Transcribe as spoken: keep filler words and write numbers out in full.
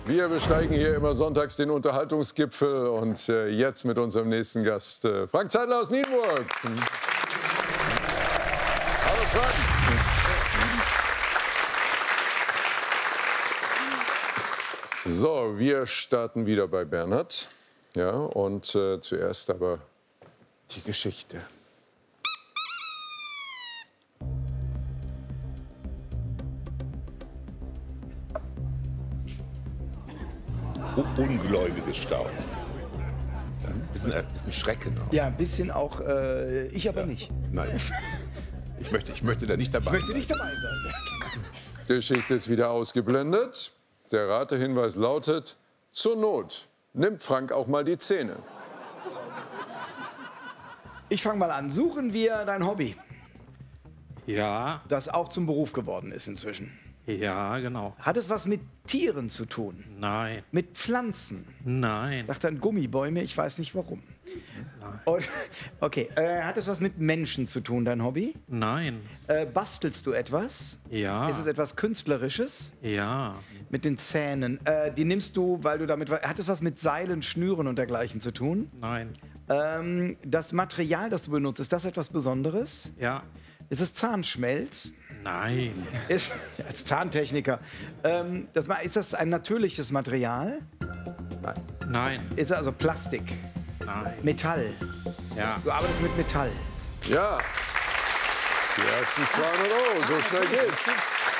Wir besteigen hier immer sonntags den Unterhaltungsgipfel und äh, jetzt mit unserem nächsten Gast, äh, Frank Zeidler aus Nienburg. Hallo Frank. So, wir starten wieder bei Bernhard. Ja, und äh, zuerst aber die Geschichte. Ungläubiges Staunen. Ja, ein bisschen, ein bisschen Schrecken auch. Ja, ein bisschen auch, äh, ich aber ja. nicht. Nein, ich möchte, ich möchte da nicht dabei sein. Ich möchte nicht dabei sein. Die Geschichte ist wieder ausgeblendet. Der Ratehinweis lautet, zur Not nimmt Frank auch mal die Zähne. Ich fange mal an. Suchen wir dein Hobby, Ja, das auch zum Beruf geworden ist inzwischen. ja, genau. Hat es was mit Tieren zu tun? Nein, Mit Pflanzen? nein, Ich dachte an Gummibäume, ich weiß nicht warum. Nein. Und, okay, äh, hat es was mit Menschen zu tun, dein Hobby? nein, Äh, bastelst du etwas? ja, Ist es etwas Künstlerisches? ja, Mit den Zähnen. Äh, die nimmst du, weil du damit... Hat es was mit Seilen, Schnüren und dergleichen zu tun? nein, Ähm, das Material, das du benutzt, ist das etwas Besonderes? ja, Ist es Zahnschmelz? nein, Ist, als Zahntechniker. Ähm, das, ma- ist das ein natürliches Material? Nein. nein, Ist es also Plastik? nein, Metall? ja, Du arbeitest mit Metall. Ja, die ersten zweihundert Euro, so schnell geht's.